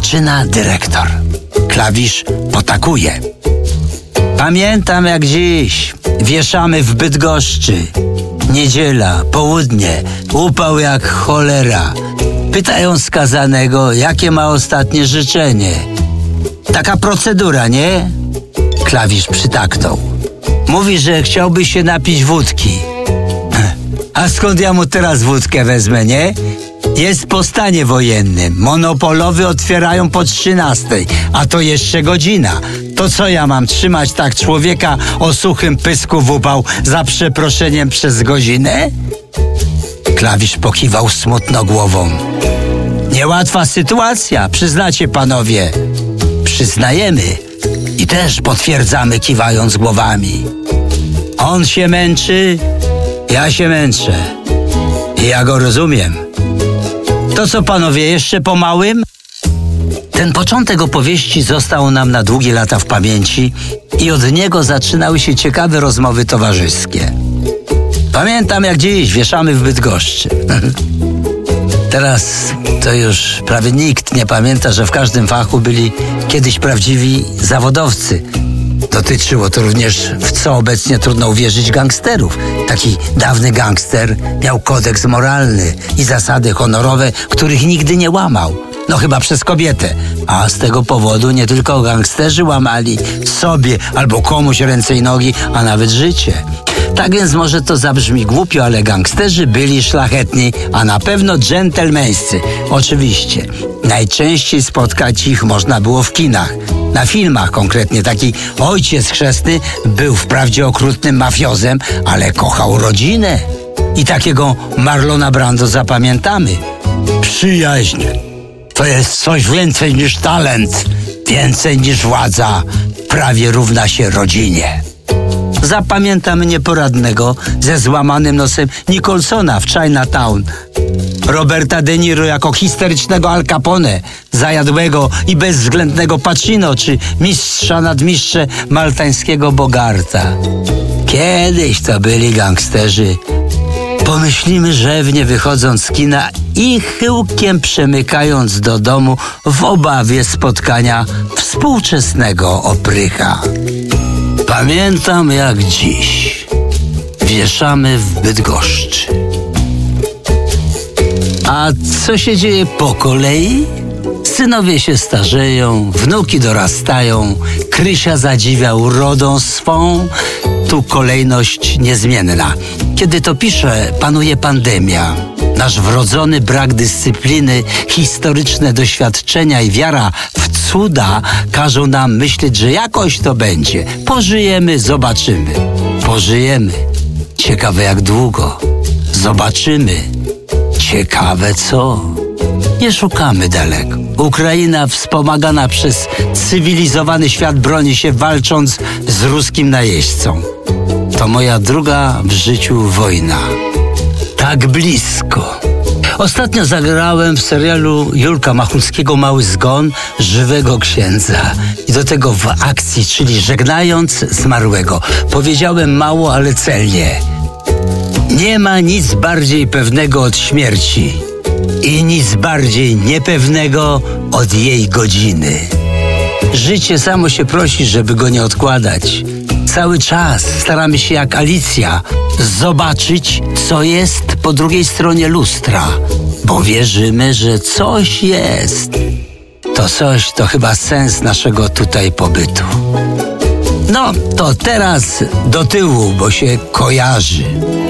Zaczyna dyrektor. Klawisz potakuje. Pamiętam jak dziś. Wieszamy w Bydgoszczy. Niedziela, południe, upał jak cholera. Pytają skazanego, jakie ma ostatnie życzenie. Taka procedura, nie? Klawisz przytaknął. Mówi, że chciałby się napić wódki. A skąd ja mu teraz wódkę wezmę, nie? Jest po stanie wojennym. Monopolowy otwierają po 13, a to jeszcze godzina. To co ja mam trzymać tak człowieka o suchym pysku w upał za przeproszeniem przez godzinę? Klawisz pokiwał smutno głową. Niełatwa sytuacja, przyznacie panowie. Przyznajemy i też potwierdzamy kiwając głowami. On się męczy, ja się męczę. I ja go rozumiem. To co panowie, jeszcze po małym? Ten początek opowieści został nam na długie lata w pamięci i od niego zaczynały się ciekawe rozmowy towarzyskie. Pamiętam jak dziś, wieszamy w Bydgoszczy. Teraz to już prawie nikt nie pamięta, że w każdym fachu byli kiedyś prawdziwi zawodowcy. Dotyczyło to również, w co obecnie trudno uwierzyć, gangsterów. Taki dawny gangster miał kodeks moralny i zasady honorowe, których nigdy nie łamał. No chyba przez kobietę. A z tego powodu nie tylko gangsterzy łamali sobie albo komuś ręce i nogi, a nawet życie. Tak więc może to zabrzmi głupio, ale gangsterzy byli szlachetni, a na pewno dżentelmeńscy. Oczywiście. Najczęściej spotkać ich można było w kinach. Na filmach konkretnie. Taki ojciec chrzestny był wprawdzie okrutnym mafiozem, ale kochał rodzinę. I takiego Marlona Brando zapamiętamy. Przyjaźń to jest coś więcej niż talent, więcej niż władza, prawie równa się rodzinie. Zapamiętam nieporadnego ze złamanym nosem Nicholsona w Chinatown. Roberta De Niro jako histerycznego Al Capone, zajadłego i bezwzględnego Pacino, czy mistrza nadmistrze maltańskiego Bogarta. Kiedyś to byli gangsterzy. Pomyślimy rzewnie wychodząc z kina i chyłkiem przemykając do domu w obawie spotkania współczesnego oprycha. Pamiętam jak dziś. Wieszamy w Bydgoszczy. A co się dzieje po kolei? Synowie się starzeją, wnuki dorastają, Krysia zadziwia urodą swą. Tu kolejność niezmienna. Kiedy to piszę, panuje pandemia. Nasz wrodzony brak dyscypliny, historyczne doświadczenia i wiara w cuda każą nam myśleć, że jakoś to będzie. Pożyjemy, zobaczymy. Pożyjemy. Ciekawe jak długo. Zobaczymy. Ciekawe co. Nie szukamy daleko. Ukraina wspomagana przez cywilizowany świat broni się walcząc z ruskim najeźdźcą. To moja druga w życiu wojna. Tak blisko. Ostatnio zagrałem w serialu Julka Machulskiego Mały Zgon żywego księdza. I do tego w akcji, czyli żegnając zmarłego. Powiedziałem mało, ale celnie. Nie ma nic bardziej pewnego od śmierci i nic bardziej niepewnego od jej godziny. Życie samo się prosi, żeby go nie odkładać. Cały czas staramy się jak Alicja zobaczyć, co jest po drugiej stronie lustra, bo wierzymy, że coś jest. To coś to chyba sens naszego tutaj pobytu. No, to teraz do tyłu, bo się kojarzy.